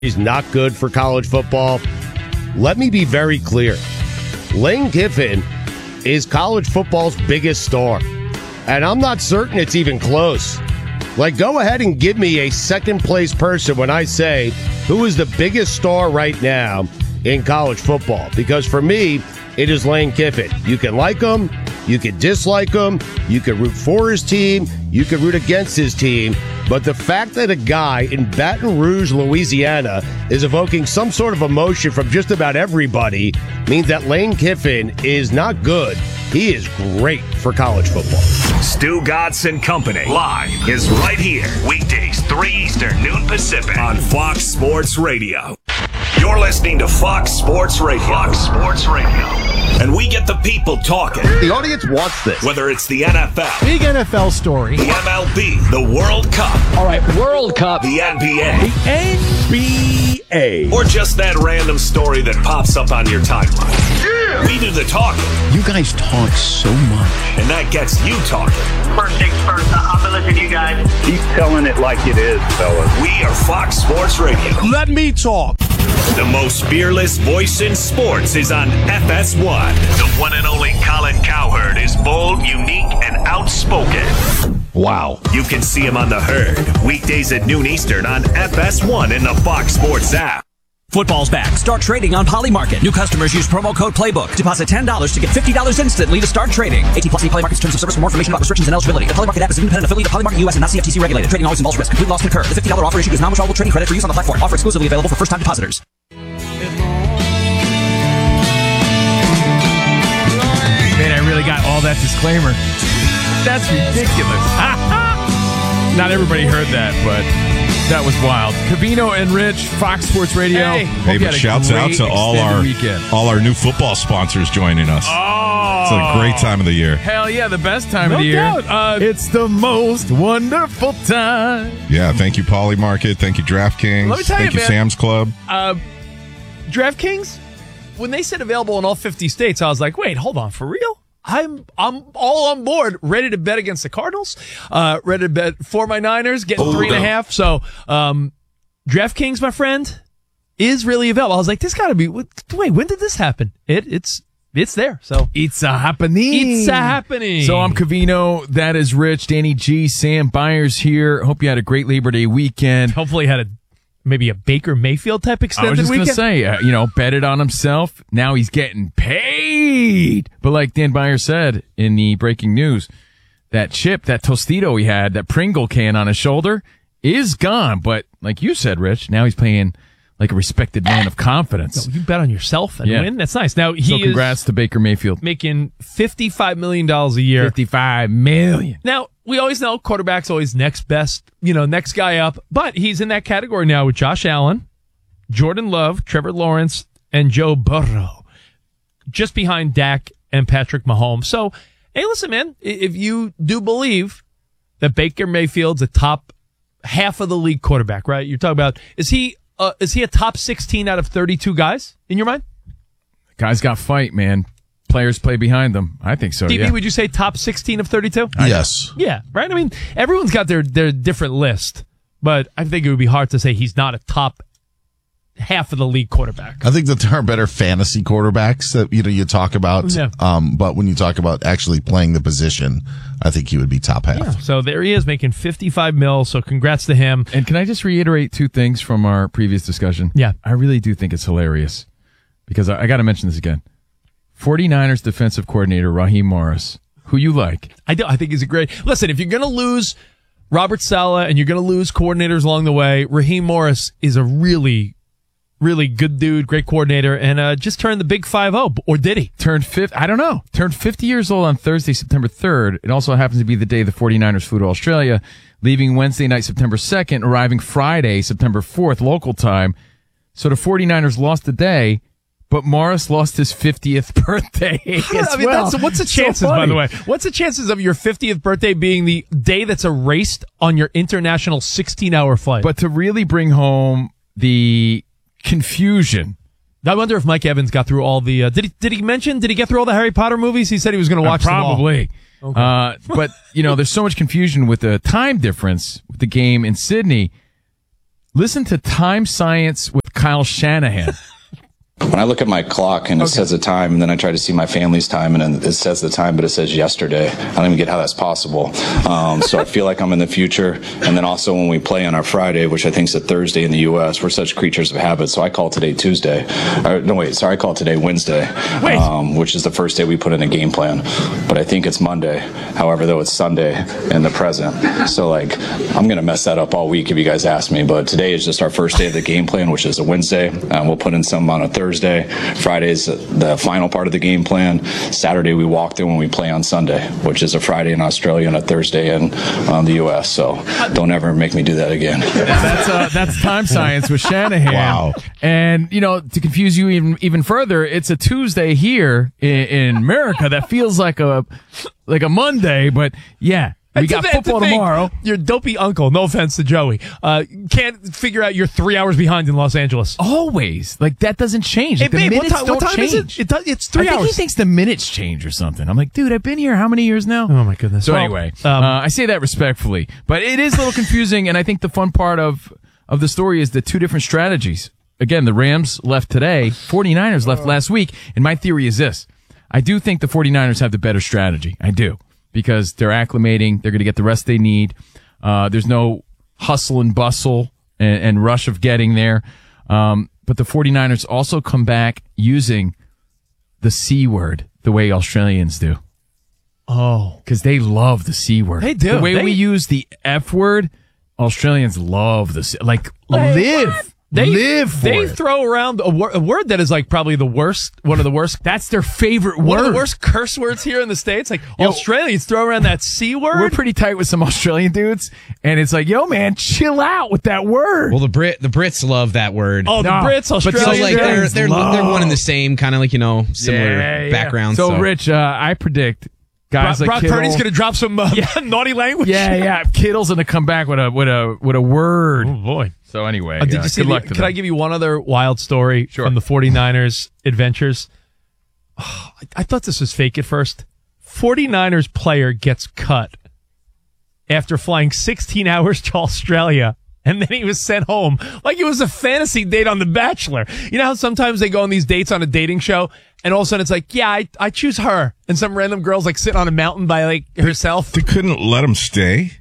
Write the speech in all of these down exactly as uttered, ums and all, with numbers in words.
is not good for college football. Let me be very clear. Lane Kiffin is college football's biggest star, and I'm not certain it's even close. Like, go ahead and give me a second-place person when I say who is the biggest star right now in college football, because for me, it is Lane Kiffin. You can like him, you can dislike him, you can root for his team, you can root against his team, but the fact that a guy in Baton Rouge, Louisiana is evoking some sort of emotion from just about everybody means that Lane Kiffin is not good. He is great for college football. Stu Godson Company live is right here. Weekdays, three Eastern, noon Pacific on Fox Sports Radio. You're listening to Fox Sports Radio. Fox Sports Radio. And we get the people talking. The audience wants this. Whether it's the N F L. Big N F L story. The M L B. The World Cup. All right, World Cup. The N B A. The N B A. Or just that random story that pops up on your timeline. Yeah. We do the talking. You guys talk so much. And that gets you talking. First things first, I'll be listening to you guys. Keep telling it like it is, fellas. We are Fox Sports Radio. Let me talk. The most fearless voice in sports is on F S one. The one and only Colin Cowherd is bold, unique, and outspoken. Wow. You can see him on The Herd, weekdays at noon Eastern on F S one in the Fox Sports app. Football's back. Start trading on Polymarket. New customers use promo code PLAYBOOK. Deposit ten dollars to get fifty dollars instantly to start trading. eighteen plus Polymarket's terms of service. For more information about restrictions and eligibility. The Polymarket app is an independent affiliate of Polymarket U S and not C F T C regulated. Trading always involves risk. Complete loss can occur. The fifty dollars offer issued is non-withdrawable trading credit for use on the platform. Offer exclusively available for first-time depositors. Man, I really got all that disclaimer. That's ridiculous. Not everybody heard that, but that was wild. Covino and Rich, Fox Sports Radio. Hey, hey but shouts out to all our weekend. all our new football sponsors joining us. Oh, it's a great time of the year. Hell yeah, the best time no of the year. Doubt. Uh, it's the most wonderful time. Yeah, thank you, Polymarket. Thank you, DraftKings. Let me tell thank you, you, man, Sam's Club. Uh, DraftKings, when they said available in all fifty states, I was like, wait, hold on, for real? I'm I'm all on board, ready to bet against the Cardinals, uh, ready to bet for my Niners, getting oh, three and no. a half. So, um, DraftKings, my friend, is really available. I was like, this got to be. Wait, when did this happen? It it's it's there. So it's a happening. It's a happening. So I'm Covino. That is Rich, Danny G, Sam Byers here. Hope you had a great Labor Day weekend. Hopefully, you had a. Maybe a Baker Mayfield type extended weekend? I was just going to say, uh, you know, betted on himself. Now he's getting paid. But like Dan Byers said in the breaking news, that chip, that Tostito he had, that Pringle can on his shoulder is gone. But like you said, Rich, now he's playing like a respected man of confidence. No, you bet on yourself and yeah. win. That's nice. Now he so congrats is to Baker Mayfield. Making fifty-five million dollars a year. fifty-five million dollars. Now, we always know quarterback's always next best, you know, next guy up. But he's in that category now with Josh Allen, Jordan Love, Trevor Lawrence, and Joe Burrow. Just behind Dak and Patrick Mahomes. So, hey, listen, man, if you do believe that Baker Mayfield's a top half of the league quarterback, right? You're talking about, is he uh, is he a top sixteen out of thirty-two guys in your mind? The guy's got fight, man. Players play behind them. I think so, D B, yeah. would you say top sixteen of thirty-two? Yes. Yeah, right? I mean, everyone's got their, their different list, but I think it would be hard to say he's not a top half of the league quarterback. I think that there are better fantasy quarterbacks that, you know, you talk about, yeah. um, but when you talk about actually playing the position, I think he would be top half. Yeah, so there he is making fifty-five mil, so congrats to him. And can I just reiterate two things from our previous discussion? Yeah. I really do think it's hilarious because I, I got to mention this again. forty-niners defensive coordinator Raheem Morris, who you like. I do. I think he's a great... Listen, if you're going to lose Robert Saleh and you're going to lose coordinators along the way, Raheem Morris is a really, really good dude, great coordinator, and uh, just turned the big five oh, or did he? Turned fifty, I don't know. Turned fifty years old on Thursday, September third. It also happens to be the day the forty-niners flew to Australia, leaving Wednesday night, September second, arriving Friday, September fourth, local time. So the forty-niners lost the day, but Morris lost his fiftieth birthday as I mean, well. that's, what's the chances, so by the way? What's the chances of your fiftieth birthday being the day that's erased on your international sixteen-hour flight? But to really bring home the confusion. I wonder if Mike Evans got through all the... Uh, did he Did he mention, did he get through all the Harry Potter movies? He said he was going to watch uh, probably. them all. Okay. Uh, but, you know, there's so much confusion with the time difference with the game in Sydney. Listen to Time Science with Kyle Shanahan. When I look at my clock and it okay. says the time, and then I try to see my family's time, and then it says the time, but it says yesterday. I don't even get how that's possible. Um, so I feel like I'm in the future. And then also when we play on our Friday, which I think is a Thursday in the U S, we're such creatures of habit. So I call today Tuesday. Or, no, wait, sorry, I call today Wednesday, um, which is the first day we put in a game plan. But I think it's Monday. However, though, it's Sunday in the present. So, like, I'm going to mess that up all week if you guys ask me. But today is just our first day of the game plan, which is a Wednesday. Um, we'll put in some on a Thursday. Thursday. Friday's the final part of the game plan. Saturday we walk through when we play on Sunday, which is a Friday in Australia and a Thursday in um, the U S. So don't ever make me do that again. That's uh, that's Time Science with Shanahan. Wow. And, you know, to confuse you even even further, it's a Tuesday here in, in America that feels like a like a Monday, but yeah. We got football tomorrow. Your dopey uncle, no offense to Joey, uh, can't figure out you're three hours behind in Los Angeles. Always. Like, that doesn't change. Like, hey, the babe, minutes what, time, don't what time change. is it? it does, it's three I think hours. He thinks the minutes change or something. I'm like, dude, I've been here how many years now? Oh, my goodness. So well, anyway, um, uh, I say that respectfully. But it is a little confusing, and I think the fun part of, of the story is the two different strategies. Again, the Rams left today, 49ers left last week, and my theory is this. I do think the 49ers have the better strategy. I do. Because they're acclimating, they're going to get the rest they need. Uh, there's no hustle and bustle and, and rush of getting there. Um, but the 49ers also come back using the C word the way Australians do. Oh. Because they love the C word. They do. The way they... we use the F word, Australians love the C. Like, they, live. They, live for They it. throw around a, wor- a word that is like probably the worst, one of the worst. That's their favorite word. One of the worst curse words here in the States. Like, yo, Australians throw around that C word. We're pretty tight with some Australian dudes, and it's like, yo, man, chill out with that word. Well, the Brit, the Brits love that word. Oh, the no, Brits, Australians. But so, like, they're, they're, love. they're one and the same, kind of like, you know, similar yeah, yeah. backgrounds. So, so, Rich, uh, I predict guys Brock, like Brock Kittle. Purdy's going to drop some uh, yeah. naughty language. Yeah, yeah. Kittle's going to come back with a with a with a word. Oh boy. So anyway, uh, did yeah, you see good the, luck to Can them. I give you one other wild story sure. from the 49ers adventures? Oh, I, I thought this was fake at first. 49ers player gets cut after flying sixteen hours to Australia. And then he was sent home like it was a fantasy date on The Bachelor. You know how sometimes they go on these dates on a dating show and all of a sudden it's like, yeah, I, I choose her. And some random girl's like sitting on a mountain by like herself. They couldn't let him stay?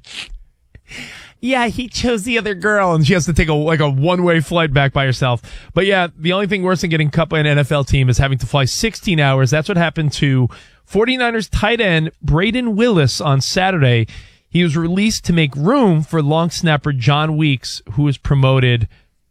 Yeah, he chose the other girl and she has to take a like a one-way flight back by herself. But yeah, the only thing worse than getting cut by an N F L team is having to fly sixteen hours. That's what happened to 49ers tight end Braden Willis on Saturday. He was released to make room for long snapper John Weeks, who was promoted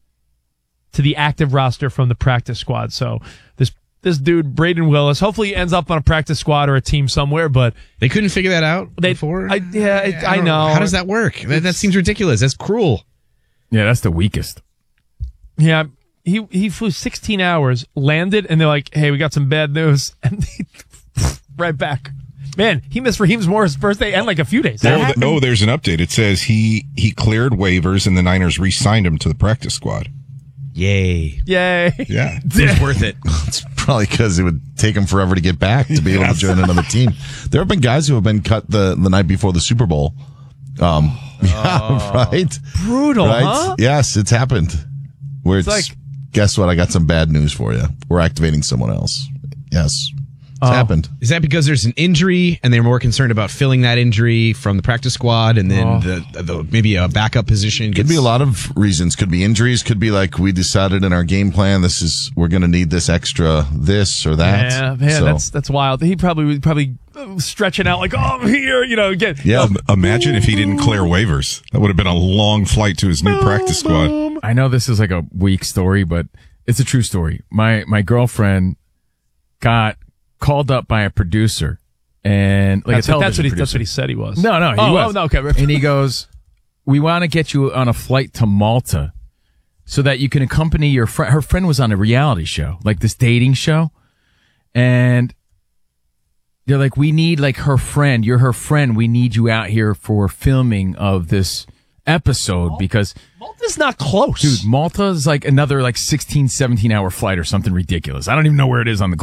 to the active roster from the practice squad. So this this dude, Braden Willis, hopefully he ends up on a practice squad or a team somewhere, but they couldn't figure that out they, before? I, yeah, it, I, I know. How does that work? That, that seems ridiculous. That's cruel. Yeah, that's the weakest. Yeah, he he flew sixteen hours, landed, and they're like, hey, we got some bad news. And he, right back. Man, he missed Raheem Morris' birthday and like a few days. No, th- no, there's an update. It says he he cleared waivers and the Niners re-signed him to the practice squad. Yay. Yay. Yeah. It was worth it. It's probably because it would take him forever to get back to be able yes. to join another team. There have been guys who have been cut the, the night before the Super Bowl. Um, yeah, oh, right? Brutal, right? huh? Yes, it's happened. Where it's, it's like, guess what? I got some bad news for you. We're activating someone else. Yes. It's oh. happened. Is that because there's an injury and they're more concerned about filling that injury from the practice squad and then oh. the, the maybe a backup position? Gets... Could be a lot of reasons. Could be injuries. Could be like we decided in our game plan this is we're going to need this extra this or that. Yeah, man, so. that's that's wild. He probably was probably stretching out like, oh, I'm here, you know, again. Yeah. Um, imagine if he didn't clear waivers. That would have been a long flight to his new boom, practice squad. Boom. I know this is like a weak story, but it's a true story. My my girlfriend got called up by a producer and like that's, a what, that's what he producer. that's what he said he was. No, no, he oh, was. Oh, no, okay. And he goes, "We want to get you on a flight to Malta so that you can accompany your friend." Her friend was on a reality show, like this dating show, and they're like, "We need like her friend. You're her friend. We need you out here for filming of this episode Malta, because Malta's not close, dude. Malta is like another like sixteen, seventeen hour flight or something ridiculous. I don't even know where it is on the globe."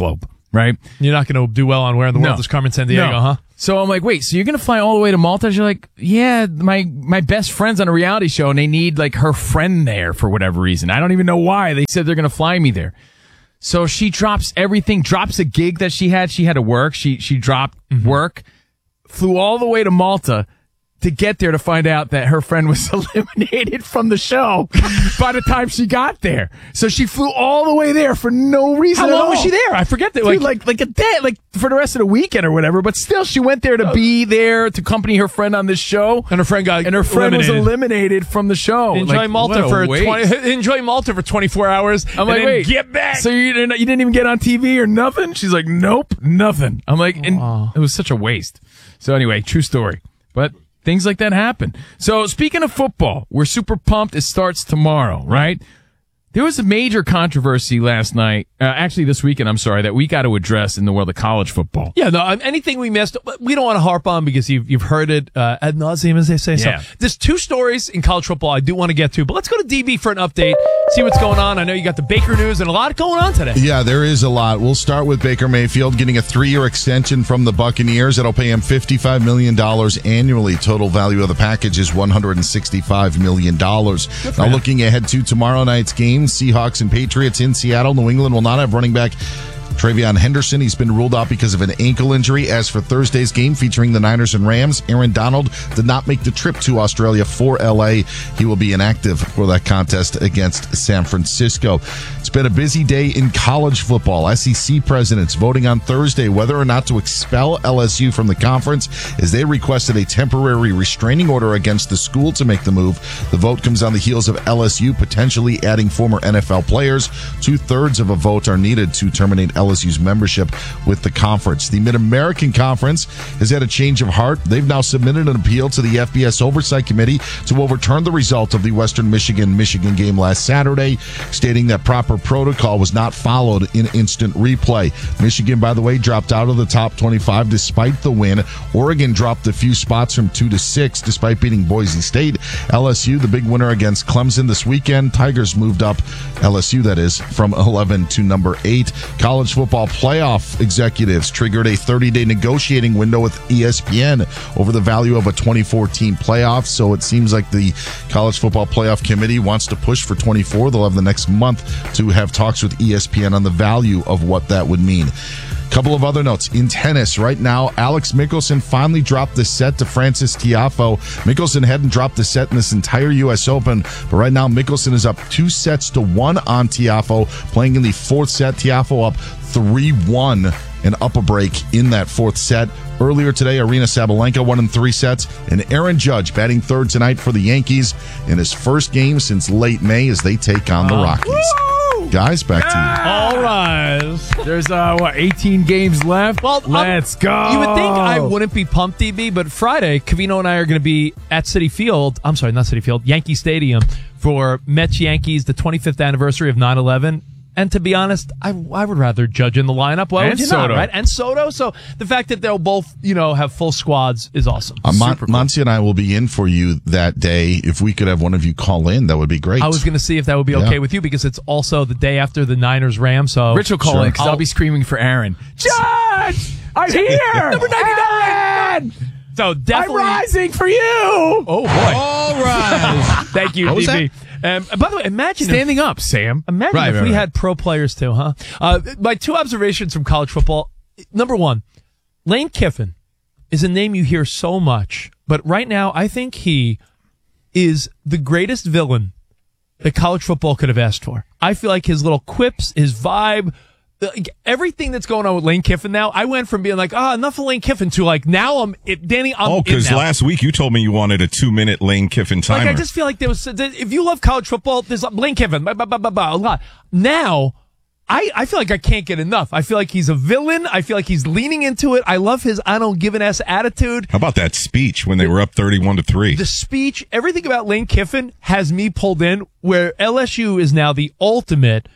right? You're not going to do well on Where in the World No. is Carmen San Diego, No. huh? So I'm like, wait, so you're going to fly all the way to Malta? She's like, yeah, my, my best friend's on a reality show and they need like her friend there for whatever reason. I don't even know why. They said they're going to fly me there. So she drops everything, drops a gig that she had. She had to work. She, she dropped Mm-hmm. work, flew all the way to Malta to get there to find out that her friend was eliminated from the show by the time she got there. So she flew all the way there for no reason How at long all. was she there? I forget that. Dude, Like, like, like a day, like for the rest of the weekend or whatever. But still, she went there to be there to accompany her friend on this show. and her friend got And her friend eliminated. was eliminated from the show. Enjoy Like, Malta what a for waste. twenty. Enjoy Malta for twenty-four hours. I'm and like, then wait, get back. So you didn't, you didn't even get on T V or nothing? She's like, nope, nothing. I'm like, and it was such a waste. So anyway, true story. But things like that happen. So speaking of football, we're super pumped. It starts tomorrow, right? There was a major controversy last night, uh, actually this weekend, I'm sorry, that we got to address in the world of college football. Yeah, no, um, anything we missed, we don't want to harp on because you've, you've heard it uh, ad nauseum, as they say. Yeah. So there's two stories in college football I do want to get to, but let's go to D B for an update, see what's going on. I know you got the Baker news and a lot going on today. Yeah, there is a lot. We'll start with Baker Mayfield getting a three-year extension from the Buccaneers. That'll pay him fifty-five million dollars annually. Total value of the package is one hundred sixty-five million dollars. Now, him. looking ahead to tomorrow night's game, Seahawks and Patriots in Seattle. New England will not have running back Travion Henderson. He's been ruled out because of an ankle injury. As for Thursday's game featuring the Niners and Rams, Aaron Donald did not make the trip to Australia for L A. He will be inactive for that contest against San Francisco. It's been a busy day in college football. S E C presidents voting on Thursday whether or not to expel L S U from the conference as they requested a temporary restraining order against the school to make the move. The vote comes on the heels of L S U potentially adding former N F L players. Two-thirds of a vote are needed to terminate L S U's membership with the conference. The Mid-American Conference has had a change of heart. They've now submitted an appeal to the F B S Oversight Committee to overturn the result of the Western Michigan-Michigan game last Saturday, stating that proper protocol was not followed in instant replay. Michigan, by the way, dropped out of the top twenty-five despite the win. Oregon dropped a few spots from two to six despite beating Boise State. L S U, the big winner against Clemson this weekend. Tigers moved up, L S U that is, from eleven to number eight. College football playoff executives triggered a thirty-day negotiating window with E S P N over the value of a twenty-four team playoff. So it seems like the College Football Playoff Committee wants to push for twenty-four. They'll have the next month to have talks with E S P N on the value of what that would mean. Couple of other notes. In tennis right now, Alex Mickelson finally dropped the set to Francis Tiafoe. Mickelson hadn't dropped the set in this entire U S Open, but right now Mickelson is up two sets to one on Tiafoe, playing in the fourth set. Tiafoe up three one and up a break in that fourth set. Earlier today, Arina Sabalenka won in three sets, and Aaron Judge batting third tonight for the Yankees in his first game since late May as they take on the Rockies. Woo! Guys, back to you. All rise. There's, uh, what, eighteen games left? Well, let's um, go. You would think I wouldn't be pumped, D B, but Friday, Cavino and I are going to be at Citi Field. I'm sorry, not Citi Field, Yankee Stadium for Mets Yankees, the twenty-fifth anniversary of nine eleven. And to be honest, I, I would rather Judge in the lineup. Why And would you Soto. not, right? And Soto. So the fact that they'll both, you know, have full squads is awesome. Uh, Mon- Super cool. Monty and I will be in for you that day. If we could have one of you call in, that would be great. I was going to see if that would be okay Yeah. with you because it's also the day after the Niners Rams. So Rich will call Sure. in because I'll, be screaming for Aaron. Judge! I'm here! Number ninety-nine! So definitely. I'm rising for you! Oh, boy. All right. Thank you, What was D B. Um, by the way, imagine if- Standing up, Sam. Imagine Right, if right, we right. had pro players too, huh? Uh, my two observations from college football. Number one, Lane Kiffin is a name you hear so much, but right now I think he is the greatest villain that college football could have asked for. I feel like his little quips, his vibe, like everything that's going on with Lane Kiffin now, I went from being like, ah, oh, enough of Lane Kiffin to like, now I'm, it, Danny, I'm Oh, in because now. last week you told me you wanted a two minute Lane Kiffin timer. Like, I just feel like there was, if you love college football, there's like Lane Kiffin, blah, blah, blah, blah, blah, a lot. Now, I, I feel like I can't get enough. I feel like he's a villain. I feel like he's leaning into it. I love his I don't give an ass attitude. How about that speech when they were up thirty-one to three? The speech, everything about Lane Kiffin has me pulled in, where L S U is now the ultimate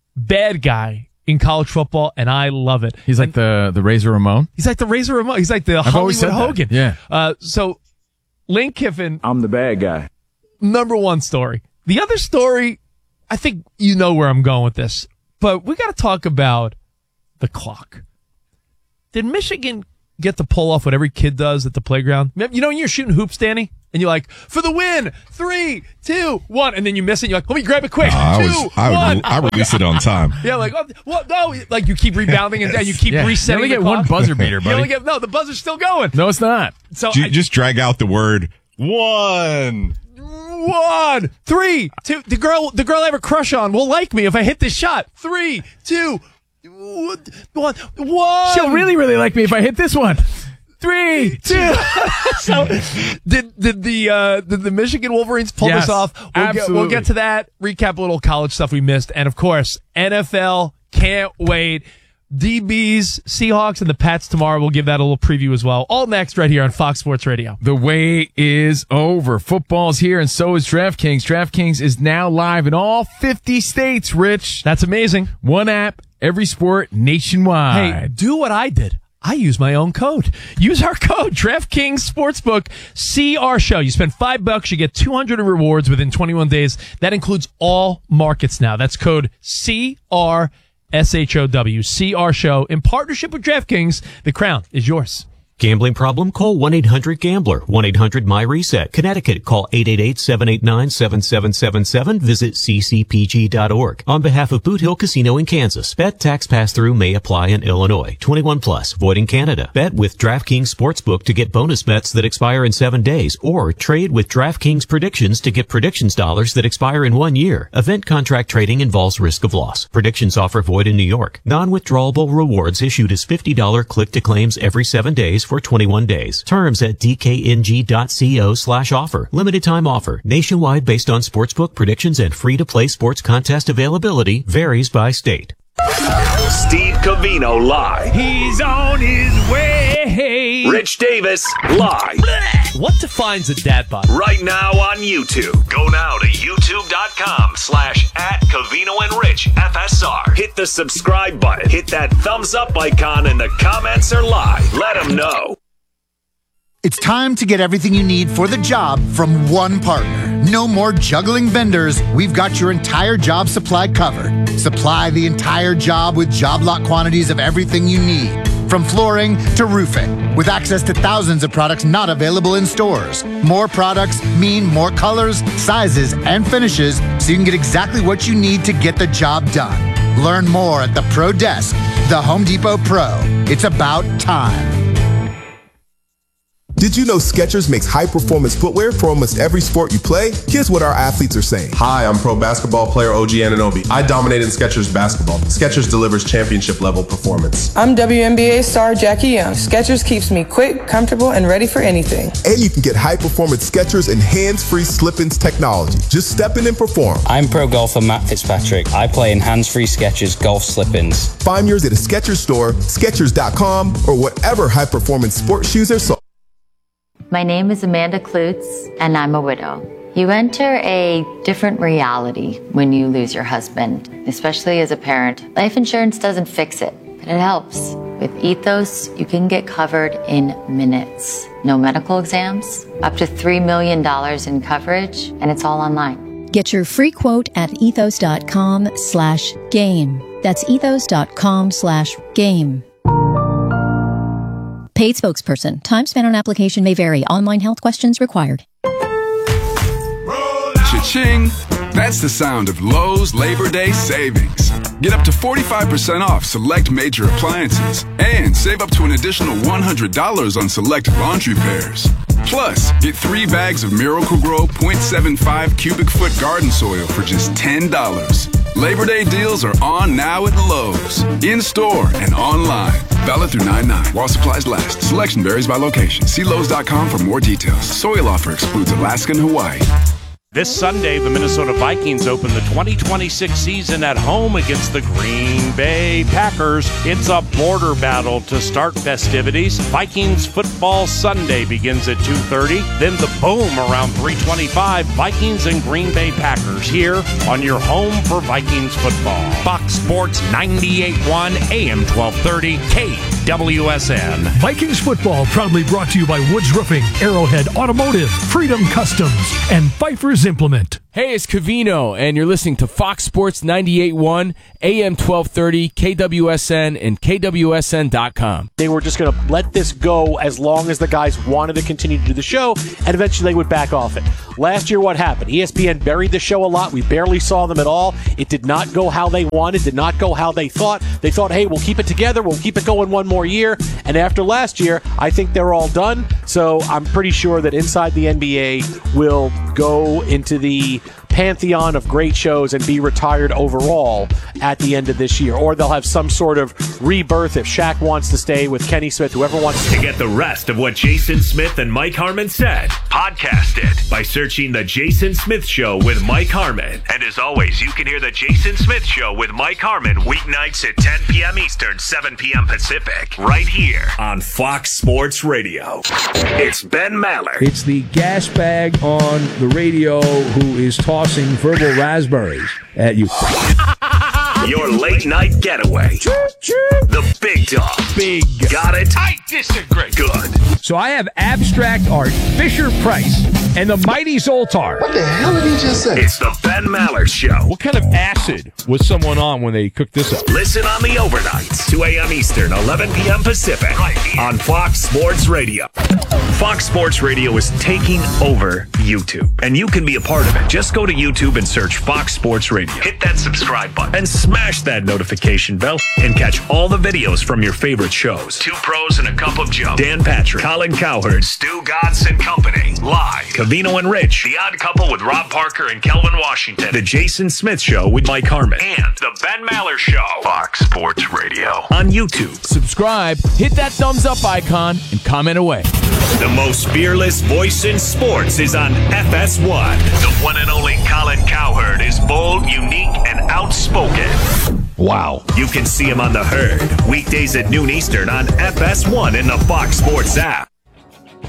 bad guy in college football, and I love it. He's like the, the Razor Ramon. He's like the Razor Ramon. He's like the I've always Hollywood said Hogan. that. Yeah. Uh, so Lane Kiffin, I'm the bad guy. number one story. The other story, I think you know where I'm going with this, but we got to talk about the clock. Did Michigan get to pull off what every kid does at the playground? You know, when you're shooting hoops, Danny, and you're like, for the win, three, two, one, and then you miss it, and you're like, let me grab it quick, Uh, I two, was, I, one. would, I release it on time. Yeah, like, oh, what? No, like you keep rebounding and, and you keep Yeah. resetting You only the get one clock. buzzer beater, You buddy. only get, no, the buzzer's still going. No, it's not. So J- I- just drag out the word one. One, three, two. The girl, the girl I have a crush on will like me if I hit this shot. Three, two, one, one. She'll really, really like me if I hit this one. Three, two. So, did did the uh, did the Michigan Wolverines pull Yes, this off? We'll get, we'll absolutely. get to that. Recap a little college stuff we missed, and of course, N F L. Can't wait. D B's, Seahawks, and the Pats tomorrow. We'll give that a little preview as well. All next right here on Fox Sports Radio. The wait is over. Football's here, and so is DraftKings. DraftKings is now live in all fifty states, Rich. That's amazing. One app, every sport, nationwide. Hey, do what I did. I use my own code. Use our code, DraftKings Sportsbook. See our show. You spend five bucks, you get two hundred in rewards within twenty-one days. That includes all markets now. That's code C R S H O W. See our show in partnership with DraftKings. The crown is yours. Gambling problem? Call one eight hundred gambler. one eight hundred my reset. Connecticut, call eight eight eight, seven eight nine, seven seven seven seven. Visit c c p g dot org. On behalf of Boot Hill Casino in Kansas, bet tax pass-through may apply in Illinois. twenty-one plus, void in Canada. Bet with DraftKings Sportsbook to get bonus bets that expire in seven days, or trade with DraftKings Predictions to get predictions dollars that expire in one year. Event contract trading involves risk of loss. Predictions offer void in New York. Non-withdrawable rewards issued as fifty dollars click-to-claims every seven days for twenty-one days. Terms at d k n g dot co slash offer. Limited time offer. Nationwide based on sportsbook predictions and free-to-play sports contest availability. Varies by state. Steve Covino live. He's on his way. Rich Davis live. What defines a dad bod? Right now on YouTube. Go now to youtube.com slash at Covino and Rich F S R. Hit the subscribe button. Hit that thumbs up icon and the comments are live. Let them know. It's time to get everything you need for the job from one partner. No more juggling vendors. We've got your entire job supply covered. Supply the entire job with job lot quantities of everything you need, from flooring to roofing, with access to thousands of products not available in stores. More products mean more colors, sizes, and finishes, so you can get exactly what you need to get the job done. Learn more at the Pro Desk, the Home Depot Pro. It's about time. Did you know Skechers makes high-performance footwear for almost every sport you play? Here's what our athletes are saying. Hi, I'm pro basketball player O G Anunoby. I dominate in Skechers basketball. Skechers delivers championship-level performance. I'm W N B A star Jackie Young. Skechers keeps me quick, comfortable, and ready for anything. And you can get high-performance Skechers and hands-free slip-ins technology. Just step in and perform. I'm pro golfer Matt Fitzpatrick. I play in hands-free Skechers golf slip-ins. Find yours at a Skechers store, Skechers dot com, or whatever high-performance sports shoes are sold. My name is Amanda Klutz, and I'm a widow. You enter a different reality when you lose your husband, especially as a parent. Life insurance doesn't fix it, but it helps. With Ethos, you can get covered in minutes. No medical exams, up to three million dollars in coverage, and it's all online. Get your free quote at ethos.com slash game. That's ethos.com slash game. Paid spokesperson. Time spent on application may vary. Online health questions required. Cha-ching! That's the sound of Lowe's Labor Day savings. Get up to forty-five percent off select major appliances and save up to an additional one hundred dollars on select laundry pairs. Plus, get three bags of Miracle-Gro point seven five cubic foot garden soil for just ten dollars. Labor Day deals are on now at Lowe's. In-store and online. Valid through nine nine while supplies last. Selection varies by location. See Lowe's dot com for more details. Soil offer excludes Alaska and Hawaii. This Sunday, the Minnesota Vikings open the twenty twenty-six season at home against the Green Bay Packers. It's a border battle to start festivities. Vikings Football Sunday begins at two thirty. Then the boom around three twenty-five. Vikings and Green Bay Packers here on your home for Vikings football. Fox Sports ninety-eight point one A M twelve thirty K W S N. Vikings football proudly brought to you by Woods Roofing, Arrowhead Automotive, Freedom Customs, and Pfeiffer's Dealer's Implement. Hey, it's Covino, and you're listening to Fox Sports ninety-eight point one, A M twelve thirty, K W S N, and K W S N dot com. They were just going to let this go as long as the guys wanted to continue to do the show, and eventually they would back off it. Last year, what happened? E S P N buried the show a lot. We barely saw them at all. It did not go how they wanted, did not go how they thought. They thought, hey, we'll keep it together, we'll keep it going one more year. And after last year, I think they're all done. So I'm pretty sure that Inside the N B A will go into the pantheon of great shows and be retired overall at the end of this year. Or they'll have some sort of rebirth if Shaq wants to stay with Kenny Smith, whoever wants to. To get the rest of what Jason Smith and Mike Harmon said, podcast it by searching The Jason Smith Show with Mike Harmon. And as always, you can hear The Jason Smith Show with Mike Harmon weeknights at ten p.m. Eastern, seven p.m. Pacific, right here on Fox Sports Radio. It's Ben Maller. It's the gas bag on the radio who is tossing verbal raspberries at you. Your late night getaway. The big dog. Big. Got it? I disagree. Good. So I have abstract art, Fisher Price, and the Mighty Zoltar. What the hell did he just say? It's the Ben Maller Show. What kind of acid was someone on when they cooked this up? Listen on the overnights, two a.m. Eastern, eleven p.m. Pacific, right here on Fox Sports Radio. Fox Sports Radio is taking over YouTube, and you can be a part of it. Just go to YouTube and search Fox Sports Radio. Hit that subscribe button and smash that notification bell and catch all the videos from your favorite shows. Two Pros and a Cup of Joe. Dan Patrick, Colin Cowherd, Stu Gatz and Company. Live. Covino and Rich. The Odd Couple with Rob Parker and Kelvin Washington. The Jason Smith Show with Mike Harmon. And The Ben Maller Show. Fox Sports Radio. On YouTube. Subscribe, hit that thumbs up icon, and comment away. The most fearless voice in sports is on F S one. The one and only Colin Cowherd is bold, unique, and outspoken. Wow. You can see him on The Herd, weekdays at noon Eastern on F S one in the Fox Sports app.